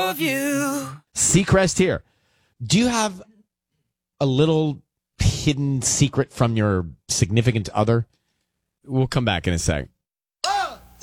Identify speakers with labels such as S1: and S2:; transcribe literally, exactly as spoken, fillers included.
S1: of you.
S2: Seacrest here. Do you have a little hidden secret from your significant other?
S3: We'll come back in a sec.